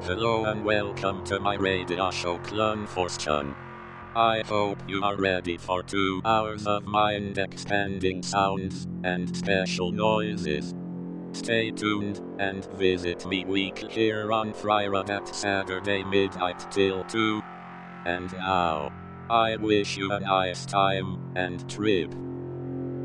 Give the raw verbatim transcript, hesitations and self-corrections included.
Hello and welcome to my radio show Clonforschun. I hope you are ready for two hours of mind-expanding sounds and special noises. Stay tuned and visit me weekly here on Friday at Saturday midnight till two. And now, I wish you a nice time and trip.